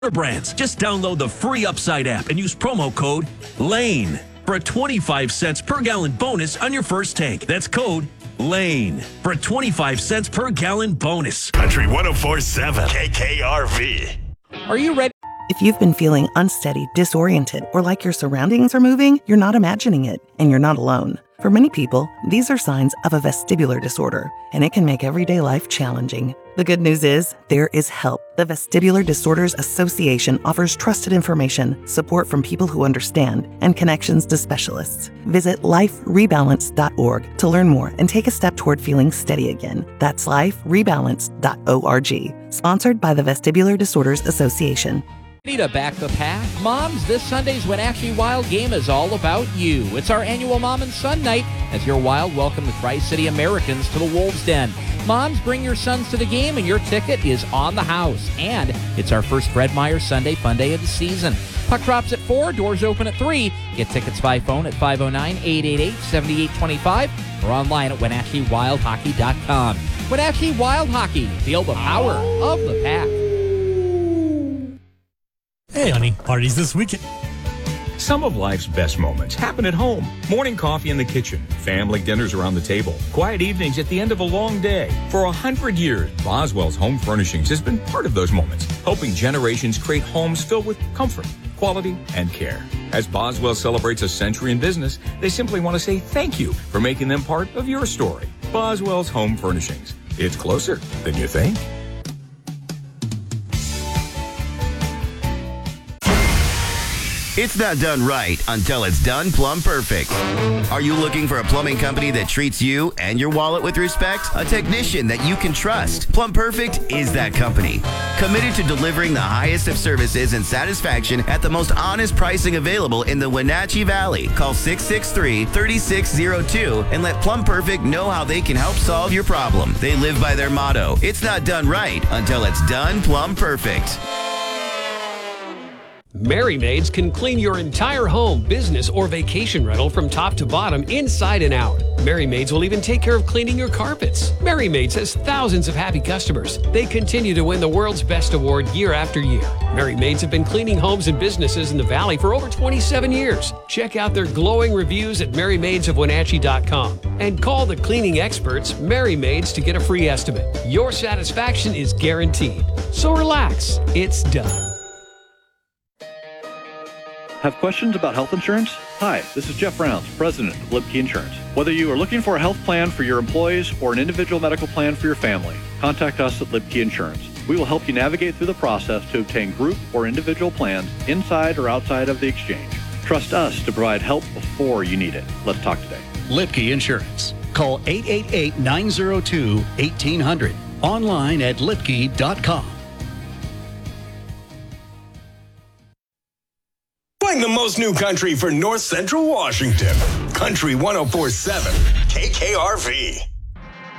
brands. Just download the free Upside app and use promo code LANE for a 25 cents per gallon bonus on your first tank. That's code LANE for a 25 cents per gallon bonus. Country 104.7 KKRV. Are you ready? If you've been feeling unsteady, disoriented, or like your surroundings are moving, you're not imagining it, and you're not alone. For many people, these are signs of a vestibular disorder, and it can make everyday life challenging. The good news is, there is help. The Vestibular Disorders Association offers trusted information, support from people who understand, and connections to specialists. Visit liferebalance.org to learn more and take a step toward feeling steady again. That's liferebalance.org. Sponsored by the Vestibular Disorders Association. Ready to back the pack? Moms, this Sunday's Wenatchee Wild game is all about you. It's our annual Mom and Son Night as your Wild welcome the Tri-City Americans to the Wolves' Den. Moms, bring your sons to the game and your ticket is on the house. And it's our first Fred Meyer Sunday Fun Day of the season. Puck drops at 4, doors open at 3. Get tickets by phone at 509-888-7825 or online at WenatcheeWildHockey.com. Wenatchee Wild Hockey, feel the power of the pack. Hey, honey, parties this weekend. Some of life's best moments happen at home. Morning coffee in the kitchen, family dinners around the table, quiet evenings at the end of a long day. For 100 years, Boswell's Home Furnishings has been part of those moments, helping generations create homes filled with comfort, quality, and care. As Boswell celebrates a century in business, they simply want to say thank you for making them part of your story. Boswell's Home Furnishings. It's closer than you think. It's not done right until it's done plumb perfect. Are you looking for a plumbing company that treats you and your wallet with respect? A technician that you can trust? Plumb Perfect is that company. Committed to delivering the highest of services and satisfaction at the most honest pricing available in the Wenatchee Valley. Call 663-3602 and let Plumb Perfect know how they can help solve your problem. They live by their motto, it's not done right until it's done plumb perfect. Merry Maids can clean your entire home, business, or vacation rental from top to bottom, inside and out. Merry Maids will even take care of cleaning your carpets. Merry Maids has thousands of happy customers. They continue to win the world's best award year after year. Merry Maids have been cleaning homes and businesses in the Valley for over 27 years. Check out their glowing reviews at MerryMaidsOfWenatchee.com and call the cleaning experts, Merry Maids, to get a free estimate. Your satisfaction is guaranteed. So relax, it's done. Have questions about health insurance? Hi, this is Jeff Rounds, president of Lipke Insurance. Whether you are looking for a health plan for your employees or an individual medical plan for your family, contact us at Lipke Insurance. We will help you navigate through the process to obtain group or individual plans inside or outside of the exchange. Trust us to provide help before you need it. Let's talk today. Lipke Insurance. Call 888-902-1800. Online at lipke.com. Playing the most new country for North Central Washington. Country 104.7 KKRV.